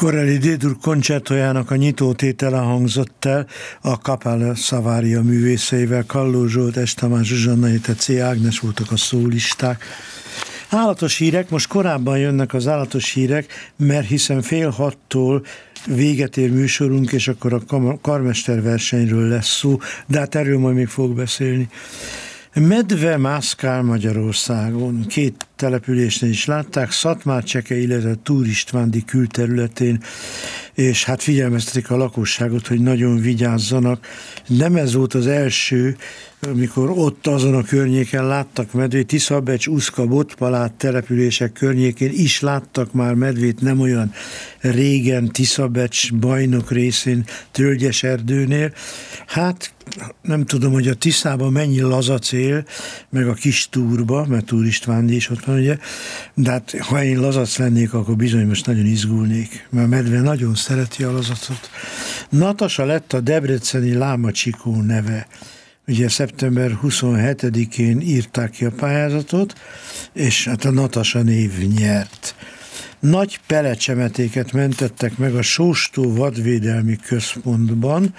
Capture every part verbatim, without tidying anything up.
Corelli D-dur koncertojának a nyitótétele hangzott el a Capella Savaria művészeivel. Kalló Zsolt, S. Tamás, Zsuzsanna Héte, C. Ágnes voltak a szólisták. Állatos hírek, most korábban jönnek az állatos hírek, mert hiszen fél hattól véget ér műsorunk, és akkor a karmesterversenyről lesz szó, de hát erről majd még fog beszélni. Medve mászkál Magyarországon. Két településnél is látták, Szatmár-Cseke, illetve Túr Istvándi külterületén, és hát figyelmeztetik a lakosságot, hogy nagyon vigyázzanak. Nem ez volt az első, amikor ott azon a környéken láttak medvét, Tiszabecs, Uszka, Botpalát települések környékén is láttak már medvét, nem olyan régen, Tiszabecs bajnok részén, Tölgyes erdőnél. Hát nem tudom, hogy a Tiszában mennyi lazacél, meg a kis Túrba, mert Túr Istvándi is ott van, ugye, de hát ha én lazac lennék, akkor bizony most nagyon izgulnék, mert a medve nagyon szereti a lazacot. Natasa lett a debreceni Lámacsikó neve. Ugye szeptember huszonhetedikén írták ki a pályázatot, és hát a Natasa név nyert. Nagy pelecsemetéket mentettek meg a Sóstó Vadvédelmi Központban,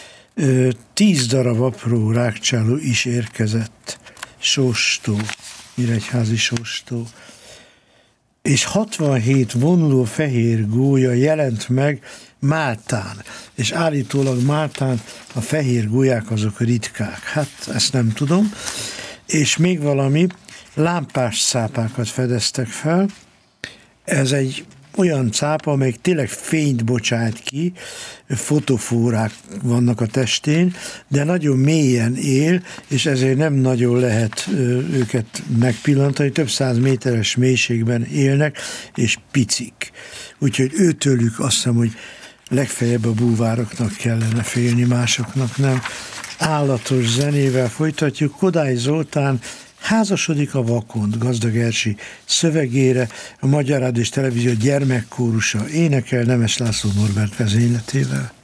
tíz darab apró rágcsáló is érkezett. Sóstó, Nyíregyházi Sóstó. És hatvanhét vonuló fehér gólya jelent meg Máltán, és állítólag Máltán a fehér gólyák azok ritkák. Hát ezt nem tudom. És még valami, lámpás cápákat fedeztek fel. Ez egy olyan cápa, amelyik tényleg fényt bocsát ki, fotofórák vannak a testén, de nagyon mélyen él, és ezért nem nagyon lehet őket megpillantani, több száz méteres mélységben élnek, és picik. Úgyhogy őtőlük azt hiszem, hogy legfeljebb a búvároknak kellene félni, másoknak nem. Állatos zenével folytatjuk. Kodály Zoltán házasodik a vakond, Gazdag Erzsi szövegére, a Magyar Rádió és Televízió gyermekkórusa énekel Nemes László Norbert vezényletével.